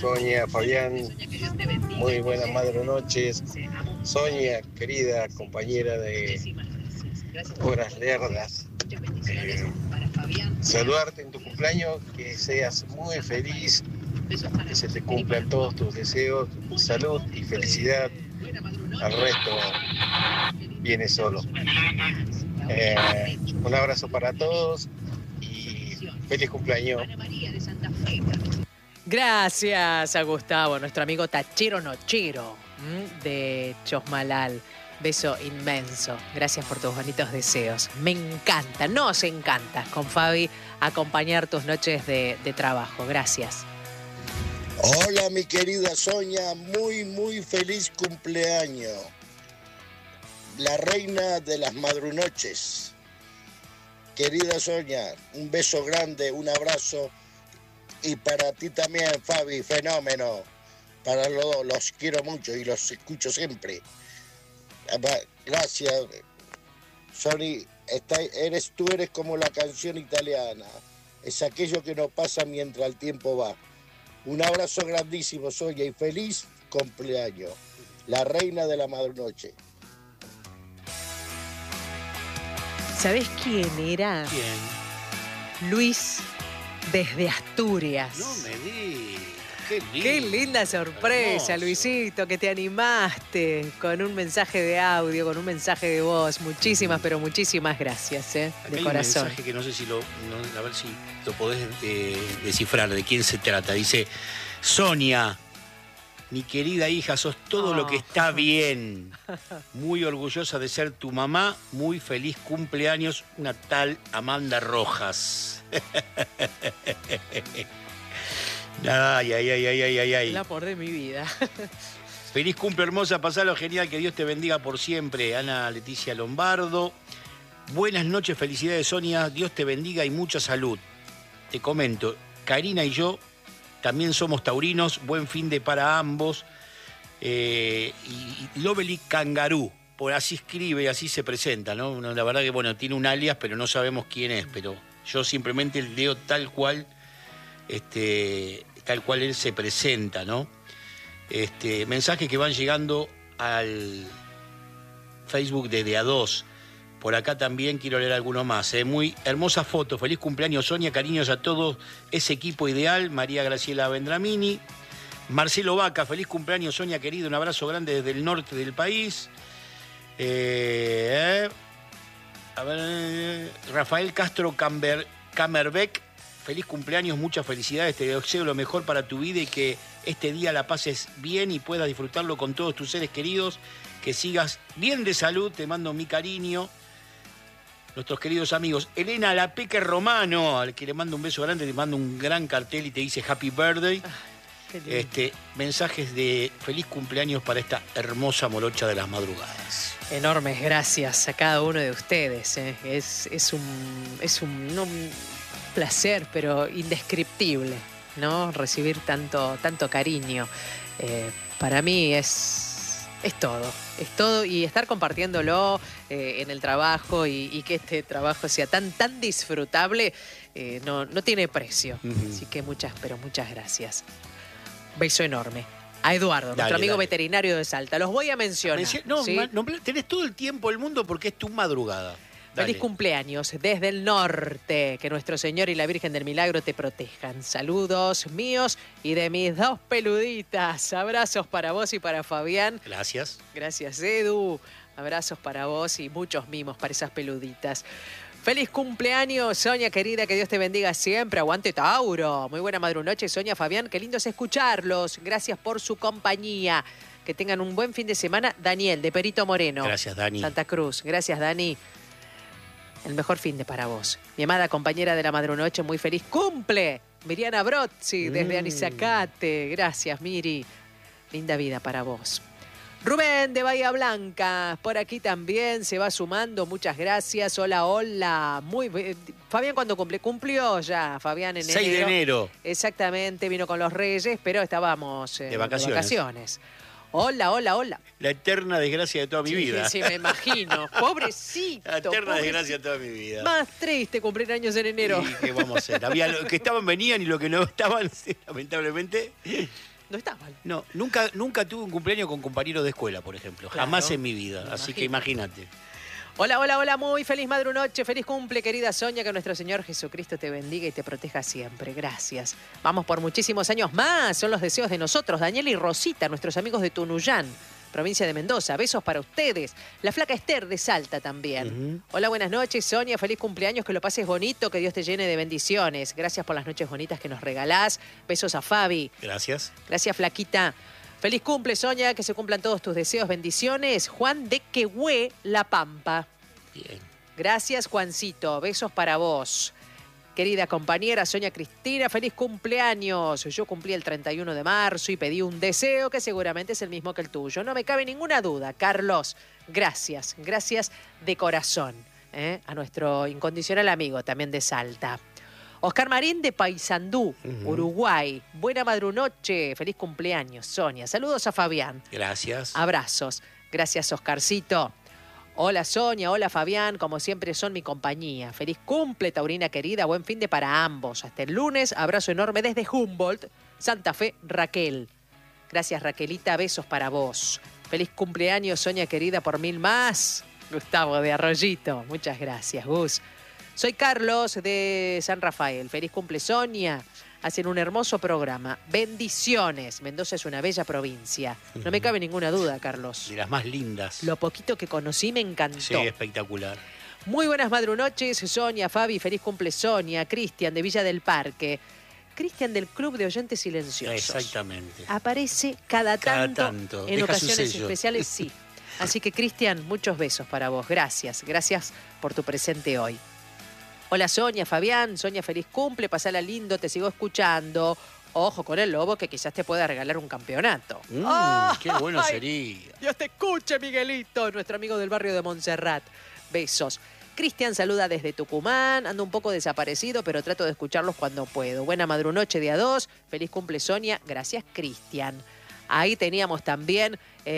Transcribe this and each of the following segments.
Sonia, Fabián, muy buenas madre noches. Sonia, querida compañera de Horas Lerdas, saludarte en tu cumpleaños, que seas muy feliz, que se te cumplan todos tus deseos, salud y felicidad. Al resto viene solo. Un abrazo para todos y feliz cumpleaños. Gracias a Gustavo, nuestro amigo Tachero Nochero de Chosmalal. Beso inmenso. Gracias por tus bonitos deseos. Me encanta, nos encanta con Fabi acompañar tus noches de trabajo. Gracias. Hola, mi querida Sonia, muy feliz cumpleaños. La reina de las madrunoches. Querida Sonia, un beso grande, un abrazo. Y para ti también, Fabi, fenómeno. Para los dos, los quiero mucho y los escucho siempre. Gracias, Sony. Tú eres como la canción italiana. Es aquello que nos pasa mientras el tiempo va. Un abrazo grandísimo, Sonia, y feliz cumpleaños. La reina de la madrunoche. ¿Sabés quién era? ¿Quién? Luis, desde Asturias. No me digas. Qué lindo. Qué linda sorpresa, Hermoso. Luisito, que te animaste con un mensaje de audio, con un mensaje de voz. Muchísimas, pero muchísimas gracias, Acá de hay corazón. un mensaje que no sé si a ver si lo podés descifrar, de quién se trata. Dice, Sonia, mi querida hija, sos todo lo que está bien. Muy orgullosa de ser tu mamá. Muy feliz cumpleaños, una tal Amanda Rojas. Ay. El amor de mi vida. Feliz cumple, hermosa, pasalo genial, que Dios te bendiga por siempre. Ana Leticia Lombardo. Buenas noches, felicidades, Sonia, Dios te bendiga y mucha salud. Te comento, Karina y yo también somos taurinos, buen fin de para ambos. Y Lovely Kangaroo, por así escribe, así se presenta, ¿no? La verdad que, bueno, tiene un alias, pero no sabemos quién es, pero yo simplemente leo tal cual él se presenta, ¿no? Mensajes que van llegando al Facebook de A2. Por acá también quiero leer alguno más. Muy hermosa foto. Feliz cumpleaños, Sonia. Cariños a todo ese equipo ideal. María Graciela Vendramini. Marcelo Vaca, feliz cumpleaños, Sonia, querido. Un abrazo grande desde el norte del país. Rafael Castro Camerbeck. Feliz cumpleaños, muchas felicidades. Te deseo lo mejor para tu vida y que este día la pases bien y puedas disfrutarlo con todos tus seres queridos. Que sigas bien de salud. Te mando mi cariño. Nuestros queridos amigos, Elena Lapeque Romano, al que le mando un beso grande, te mando un gran cartel y te dice Happy Birthday. Mensajes de feliz cumpleaños para esta hermosa morocha de las madrugadas. Enormes gracias a cada uno de ustedes. Es un placer, pero indescriptible, ¿no? Recibir tanto cariño. Para mí es todo y estar compartiéndolo en el trabajo y que este trabajo sea tan disfrutable no tiene precio. Así que muchas gracias. Beso enorme. A Eduardo, nuestro amigo veterinario de Salta. Los voy a mencionar. ¿sí? Tenés todo el tiempo del mundo porque es tu madrugada. Feliz cumpleaños desde el norte. Que nuestro Señor y la Virgen del Milagro te protejan. Saludos míos y de mis dos peluditas. Abrazos para vos y para Fabián. Gracias. Gracias, Edu. Abrazos para vos y muchos mimos para esas peluditas. Feliz cumpleaños, Sonia querida, que Dios te bendiga siempre. Aguante Tauro. Muy buena madrunoche, Sonia, Fabián. Qué lindo es escucharlos. Gracias por su compañía. Que tengan un buen fin de semana. Daniel, de Perito Moreno. Gracias, Dani. Santa Cruz. Gracias, Dani. El mejor fin de para vos. Mi amada compañera de la madrunoche, muy feliz cumple. Miriana Brozzi, desde Anizacate. Gracias, Miri. Linda vida para vos. Rubén de Bahía Blanca, por aquí también se va sumando, muchas gracias. Hola. Fabián, ¿cuándo cumple? Cumplió ya, Fabián, en 6 de enero. Exactamente, vino con los Reyes, pero estábamos de vacaciones. Hola, hola, hola. La eterna desgracia de toda mi vida. Sí, me imagino. Pobrecito. La eterna pobrecito. desgracia de toda mi vida. Más triste cumplir años en enero. ¿Y qué vamos a hacer? Había los que estaban venían y los que no estaban, lamentablemente. No estaban. No, nunca tuve un cumpleaños con compañeros de escuela, por ejemplo. Claro, Jamás en mi vida. me Así que imagínate. Hola, hola, hola, muy feliz madrunoche, feliz cumple, querida Sonia, que nuestro Señor Jesucristo te bendiga y te proteja siempre. Gracias. Vamos por muchísimos años más, son los deseos de nosotros, Daniel y Rosita, nuestros amigos de Tunuyán, provincia de Mendoza. Besos para ustedes. La flaca Esther de Salta también. Hola, buenas noches, Sonia, feliz cumpleaños, que lo pases bonito, que Dios te llene de bendiciones. Gracias por las noches bonitas que nos regalás. Besos a Fabi. Gracias. Gracias, flaquita. Feliz cumple, Sonia, que se cumplan todos tus deseos. Bendiciones. Juan de Quehue, La Pampa. Bien. Gracias, Juancito. Besos para vos. Querida compañera Sonia Cristina, feliz cumpleaños. Yo cumplí el 31 de marzo y pedí un deseo que seguramente es el mismo que el tuyo. No me cabe ninguna duda. Carlos, gracias. Gracias de corazón. A nuestro incondicional amigo también de Salta. Oscar Marín de Paysandú, Uruguay. Buena madrunoche. Feliz cumpleaños, Sonia. Saludos a Fabián. Gracias. Abrazos. Gracias, Oscarcito. Hola, Sonia. Hola, Fabián. Como siempre son mi compañía. Feliz cumple, Taurina querida. Buen fin de para ambos. Hasta el lunes. Abrazo enorme desde Humboldt, Santa Fe, Raquel. Gracias, Raquelita. Besos para vos. Feliz cumpleaños, Sonia querida, por 1000 más. Gustavo de Arroyito. Muchas gracias, Gus. Soy Carlos de San Rafael. Feliz cumple, Sonia. Hacen un hermoso programa. Bendiciones. Mendoza es una bella provincia. No me cabe ninguna duda, Carlos. De las más lindas. Lo poquito que conocí me encantó. Sí, espectacular. Muy buenas madrunoches, Sonia, Fabi. Feliz cumple, Sonia. Cristian de Villa del Parque. Cristian del Club de Oyentes Silenciosos. Exactamente. Aparece cada tanto. En Deja ocasiones su sello. especiales, sí. Así que, Cristian, muchos besos para vos. Gracias. Gracias por tu presente hoy. Hola, Sonia, Fabián. Sonia, feliz cumple. Pasala lindo, te sigo escuchando. Ojo con el lobo, que quizás te pueda regalar un campeonato. Qué bueno ¡Ay! sería. Dios te escuche, Miguelito, nuestro amigo del barrio de Montserrat. Besos. Cristian saluda desde Tucumán. Ando un poco desaparecido, pero trato de escucharlos cuando puedo. Buena madrunoche, día 2. Feliz cumple, Sonia. Gracias, Cristian. Ahí teníamos también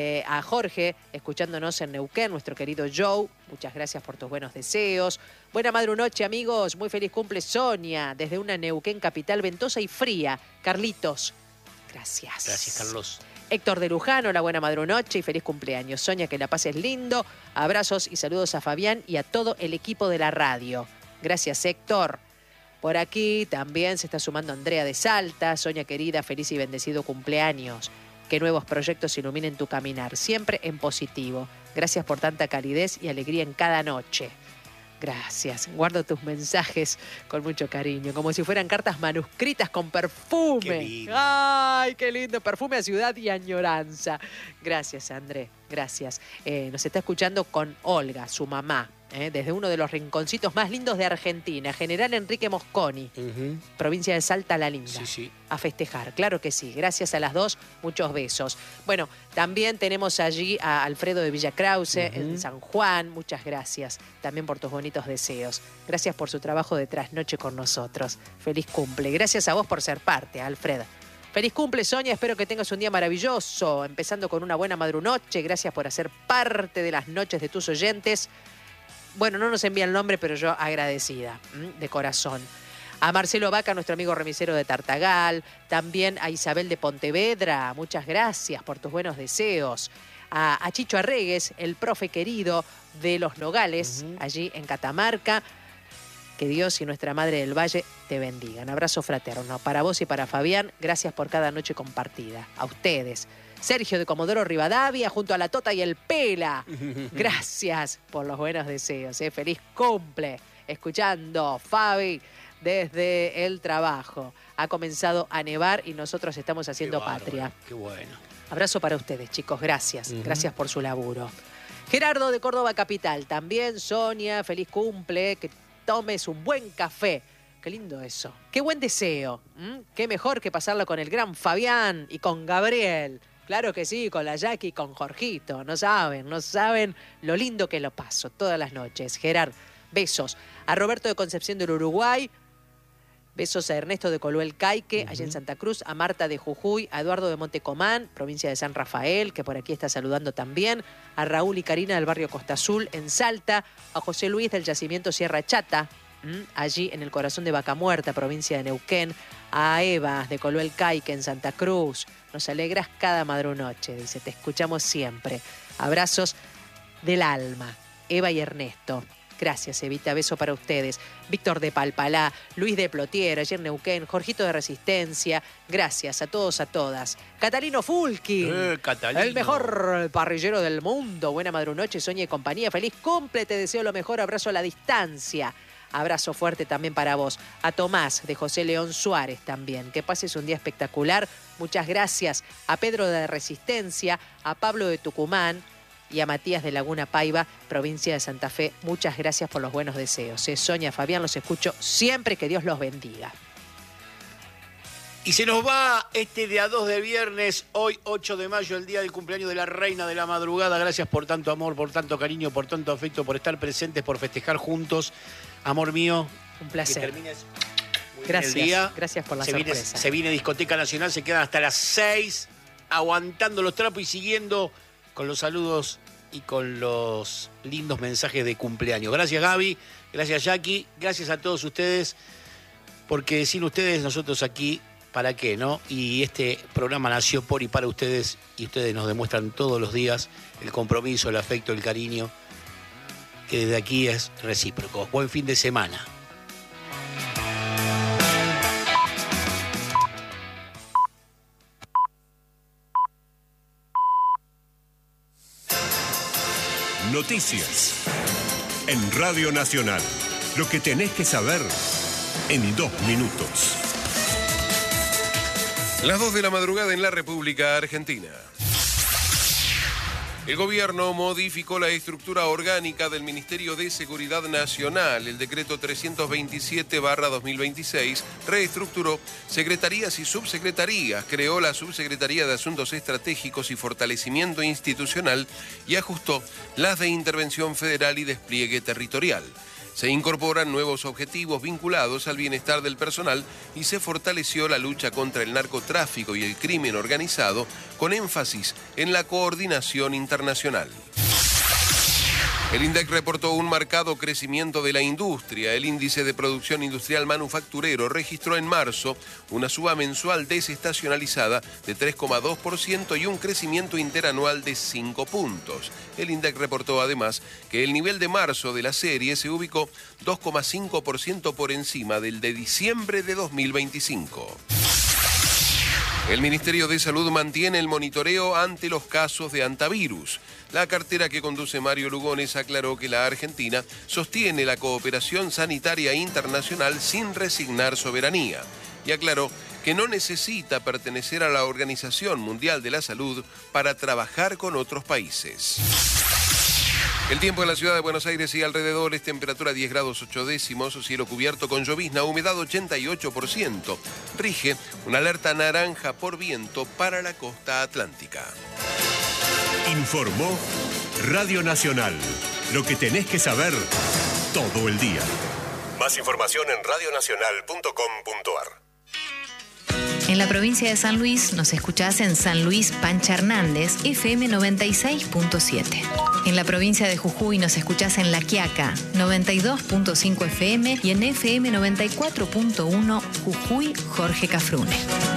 a Jorge escuchándonos en Neuquén, nuestro querido Joe. Muchas gracias por tus buenos deseos. Buena madrunoche, amigos. Muy feliz cumple, Sonia. Desde una Neuquén capital ventosa y fría. Carlitos, gracias. Gracias, Carlos. Héctor de Luján, hola, buena madrunoche y feliz cumpleaños. Sonia, que la pases lindo. Abrazos y saludos a Fabián y a todo el equipo de la radio. Gracias, Héctor. Por aquí también se está sumando Andrea de Salta. Sonia querida, feliz y bendecido cumpleaños. Que nuevos proyectos iluminen tu caminar, siempre en positivo. Gracias por tanta calidez y alegría en cada noche. Gracias. Guardo tus mensajes con mucho cariño, como si fueran cartas manuscritas con perfume. Qué lindo. ¡Ay, qué lindo! Perfume a ciudad y añoranza. Gracias, André. Gracias. Nos está escuchando con Olga, su mamá, desde uno de los rinconcitos más lindos de Argentina, General Enrique Mosconi, provincia de Salta La Linda. Sí, sí. A festejar, claro que sí. Gracias a las dos, muchos besos. Bueno, también tenemos allí a Alfredo de Villa Krause, en San Juan. Muchas gracias también por tus bonitos deseos. Gracias por su trabajo de trasnoche con nosotros. Feliz cumple. Gracias a vos por ser parte, Alfred. Feliz cumple, Sonia. Espero que tengas un día maravilloso, empezando con una buena madrunoche. Gracias por hacer parte de las noches de tus oyentes. Bueno, no nos envía el nombre, pero yo agradecida, de corazón. A Marcelo Vaca, nuestro amigo remisero de Tartagal. También a Isabel de Pontevedra. Muchas gracias por tus buenos deseos. A Chicho Arregues, el profe querido de Los Nogales, allí en Catamarca. Que Dios y nuestra Madre del Valle te bendigan. Abrazo fraterno para vos y para Fabián. Gracias por cada noche compartida. A ustedes. Sergio de Comodoro Rivadavia, junto a la Tota y el Pela. Gracias por los buenos deseos. Feliz cumple. Escuchando Fabi desde el trabajo. Ha comenzado a nevar y nosotros estamos haciendo patria. Qué bueno. Abrazo para ustedes, chicos. Gracias. Gracias por su laburo. Gerardo de Córdoba Capital. También, Sonia, feliz cumple. Que tomes un buen café. Qué lindo eso. Qué buen deseo. Qué mejor que pasarlo con el gran Fabián y con Gabriel. Claro que sí, con la Jackie y con Jorgito. No saben lo lindo que lo paso todas las noches. Gerard, besos. A Roberto de Concepción del Uruguay. Besos a Ernesto de Coluel Caique, allá en Santa Cruz, a Marta de Jujuy, a Eduardo de Montecomán, provincia de San Rafael, que por aquí está saludando también, a Raúl y Karina del barrio Costa Azul, en Salta, a José Luis del yacimiento Sierra Chata, allí en el corazón de Vaca Muerta, provincia de Neuquén, a Eva de Coluel Caique, en Santa Cruz. Nos alegras cada madrunoche, dice, te escuchamos siempre. Abrazos del alma, Eva y Ernesto. Gracias, Evita, beso para ustedes. Víctor de Palpalá, Luis de Plotier, ayer Neuquén, Jorgito de Resistencia. Gracias a todos, a todas. Catalino Fulki, Catalino, el mejor parrillero del mundo. Buena madrunoche, Soña y compañía. Feliz cumple, te deseo lo mejor. Abrazo a la distancia. Abrazo fuerte también para vos. A Tomás de José León Suárez también. Que pases un día espectacular. Muchas gracias. A Pedro de Resistencia, a Pablo de Tucumán y a Matías de Laguna Paiva, provincia de Santa Fe. Muchas gracias por los buenos deseos. Sonia, Fabián, los escucho siempre. Que Dios los bendiga. Y se nos va este día 2 de viernes, hoy 8 de mayo, el día del cumpleaños de la reina de la madrugada. Gracias por tanto amor, por tanto cariño, por tanto afecto, por estar presentes, por festejar juntos. Amor mío, un placer. Que termines muy gracias, bien el día. Gracias por la sorpresa. Se viene Discoteca Nacional, se quedan hasta las 6 aguantando los trapos y siguiendo con los saludos y con los lindos mensajes de cumpleaños. Gracias Gaby, gracias Jackie, gracias a todos ustedes, porque sin ustedes nosotros aquí, ¿para qué, no? Y este programa nació por y para ustedes, y ustedes nos demuestran todos los días el compromiso, el afecto, el cariño, que desde aquí es recíproco. Buen fin de semana. Noticias en Radio Nacional. Lo que tenés que saber en 2 minutos. Las 2 de la madrugada en la República Argentina. El gobierno modificó la estructura orgánica del Ministerio de Seguridad Nacional. El decreto 327/2026 reestructuró secretarías y subsecretarías, creó la Subsecretaría de Asuntos Estratégicos y Fortalecimiento Institucional y ajustó las de Intervención Federal y Despliegue Territorial. Se incorporan nuevos objetivos vinculados al bienestar del personal y se fortaleció la lucha contra el narcotráfico y el crimen organizado, con énfasis en la coordinación internacional. El INDEC reportó un marcado crecimiento de la industria. El índice de producción industrial manufacturero registró en marzo una suba mensual desestacionalizada de 3,2% y un crecimiento interanual de 5 puntos. El INDEC reportó además que el nivel de marzo de la serie se ubicó 2,5% por encima del de diciembre de 2025. El Ministerio de Salud mantiene el monitoreo ante los casos de hantavirus. La cartera que conduce Mario Lugones aclaró que la Argentina sostiene la cooperación sanitaria internacional sin resignar soberanía y aclaró que no necesita pertenecer a la Organización Mundial de la Salud para trabajar con otros países. El tiempo en la ciudad de Buenos Aires y alrededores, temperatura 10 grados 8 décimos, cielo cubierto con llovizna, humedad 88%. Rige una alerta naranja por viento para la costa atlántica. Informó Radio Nacional. Lo que tenés que saber todo el día. Más información en radionacional.com.ar. En la provincia de San Luis nos escuchás en San Luis Pancha Hernández, FM 96.7. En la provincia de Jujuy nos escuchás en La Quiaca, 92.5 FM y en FM 94.1 Jujuy Jorge Cafrune.